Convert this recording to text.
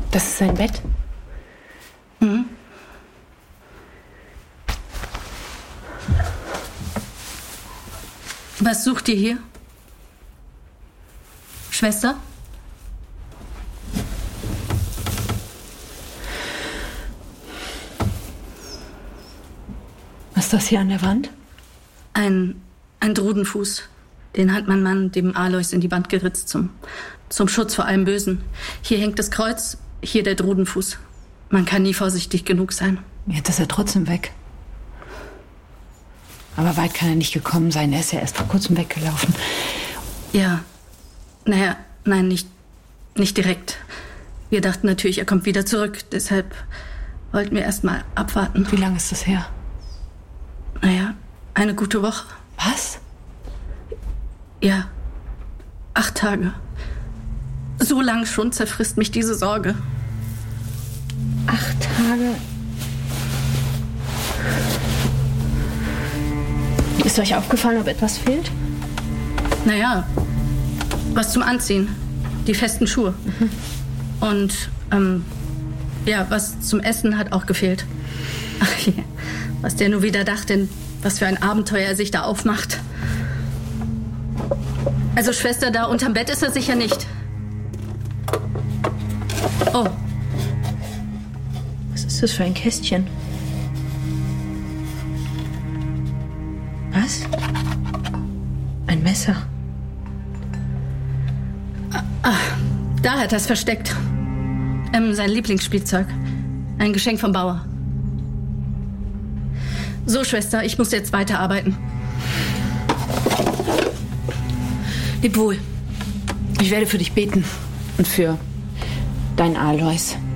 Das ist sein Bett? Mhm. Was sucht ihr hier? Schwester? Was ist das hier an der Wand? Ein Drudenfuß. Den hat mein Mann dem Alois in die Wand geritzt zum Schutz vor allem Bösen. Hier hängt das Kreuz, hier der Drudenfuß. Man kann nie vorsichtig genug sein. Jetzt ist er trotzdem weg. Aber weit kann er nicht gekommen sein. Er ist ja erst vor kurzem weggelaufen. Ja. Naja, nein, nicht direkt. Wir dachten natürlich, er kommt wieder zurück. Deshalb wollten wir erst mal abwarten. Wie lange ist das her? Naja, eine gute Woche. Was? Ja, 8 Tage. So lang schon zerfrisst mich diese Sorge. 8 Tage? Ist euch aufgefallen, ob etwas fehlt? Naja, was zum Anziehen. Die festen Schuhe. Mhm. Und, ja, was zum Essen hat auch gefehlt. Ach je, was der nur wieder dachte, was für ein Abenteuer er sich da aufmacht. Also, Schwester, da unterm Bett ist er sicher nicht. Oh. Was ist das für ein Kästchen? Was? Ein Messer. Da hat er es versteckt. Sein Lieblingsspielzeug. Ein Geschenk vom Bauer. So, Schwester, ich muss jetzt weiterarbeiten. Leb wohl. Ich werde für dich beten. Und für dein Alois.